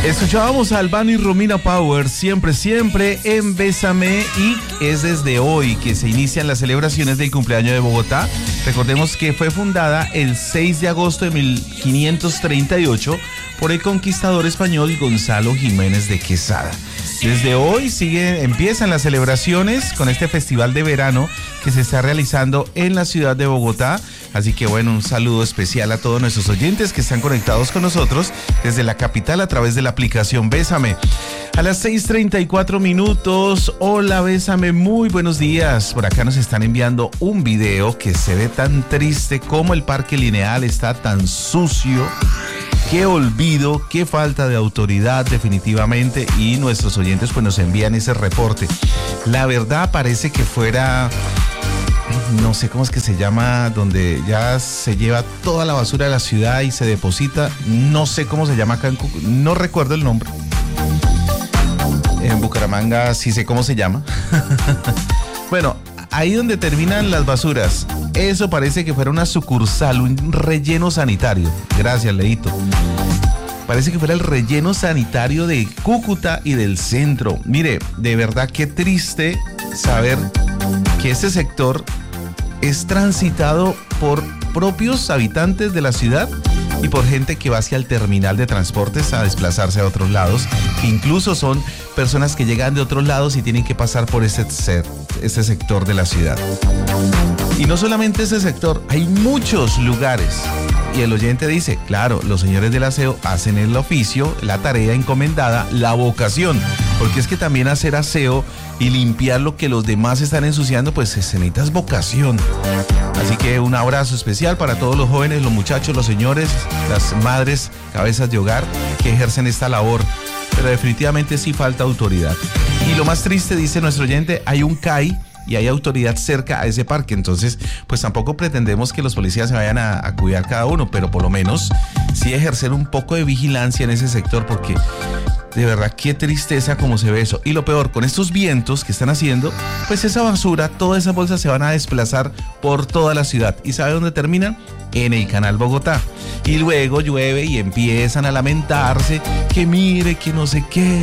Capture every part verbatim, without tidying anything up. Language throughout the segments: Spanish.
Escuchábamos a Albano y Romina Power, siempre, siempre en Bésame, y es desde hoy que se inician las celebraciones del cumpleaños de Bogotá. Recordemos que fue fundada el seis de agosto de mil quinientos treinta y ocho por el conquistador español Gonzalo Jiménez de Quesada. Desde hoy sigue, empiezan las celebraciones con este festival de verano que se está realizando en la ciudad de Bogotá. Así que bueno, un saludo especial a todos nuestros oyentes que están conectados con nosotros desde la capital a través de la aplicación Bésame. A las seis treinta y cuatro minutos, hola Bésame, muy buenos días. Por acá nos están enviando un video que se ve tan triste como el Parque Lineal está tan sucio. Qué olvido, qué falta de autoridad definitivamente, y nuestros oyentes pues nos envían ese reporte. La verdad parece que fuera, no sé cómo es que se llama, donde ya se lleva toda la basura de la ciudad y se deposita, no sé cómo se llama acá en Cúcuta, no recuerdo el nombre. En Bucaramanga sí sé cómo se llama. Bueno, ahí donde terminan las basuras, eso parece que fuera una sucursal, un relleno sanitario. Gracias, Leito. Parece que fuera el relleno sanitario de Cúcuta y del centro. Mire, de verdad qué triste saber que este sector es transitado por propios habitantes de la ciudad y por gente que va hacia el terminal de transportes a desplazarse a otros lados. Incluso son personas que llegan de otros lados y tienen que pasar por ese, ese sector de la ciudad. Y no solamente ese sector, hay muchos lugares. Y el oyente dice, claro, los señores del aseo hacen el oficio, la tarea encomendada, la vocación. Porque es que también hacer aseo y limpiar lo que los demás están ensuciando, pues se necesita vocación. Así que un abrazo especial para todos los jóvenes, los muchachos, los señores, las madres, cabezas de hogar que ejercen esta labor. Pero definitivamente sí falta autoridad. Y lo más triste, dice nuestro oyente, hay un C A I y hay autoridad cerca a ese parque. Entonces, pues tampoco pretendemos que los policías se vayan a, a cuidar cada uno, pero por lo menos sí ejercer un poco de vigilancia en ese sector, porque de verdad qué tristeza como se ve eso. Y lo peor, con estos vientos que están haciendo, pues esa basura, todas esas bolsas se van a desplazar por toda la ciudad. ¿Y sabe dónde terminan? En el Canal Bogotá. Y luego llueve y empiezan a lamentarse que mire, que no sé qué,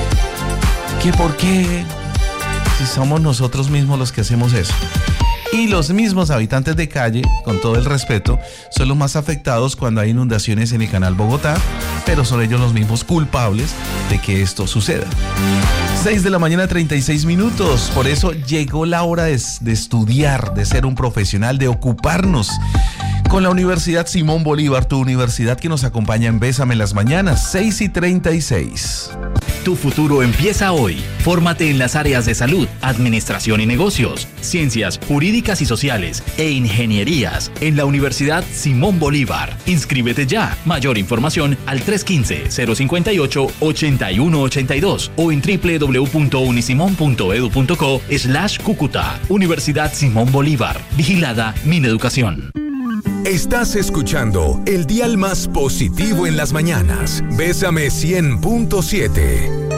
que por qué, si somos nosotros mismos los que hacemos eso. Y los mismos habitantes de calle, con todo el respeto, son los más afectados cuando hay inundaciones en el Canal Bogotá, pero son ellos los mismos culpables de que esto suceda. seis de la mañana, treinta y seis minutos. Por eso llegó la hora de, de estudiar, de ser un profesional, de ocuparnos con la Universidad Simón Bolívar, tu universidad que nos acompaña en Bésame en las mañanas, seis y treinta y seis. Tu futuro empieza hoy. Fórmate en las áreas de salud, administración y negocios, ciencias jurídicas y sociales e ingenierías en la Universidad Simón Bolívar. Inscríbete ya. Mayor información al tres uno cinco, cero cinco ocho, ocho uno ocho dos o en doble u doble u doble u punto unisimón punto edu punto co slash Cúcuta. Universidad Simón Bolívar. Vigilada Mineducación. Estás escuchando el dial más positivo en las mañanas. Bésame cien punto siete.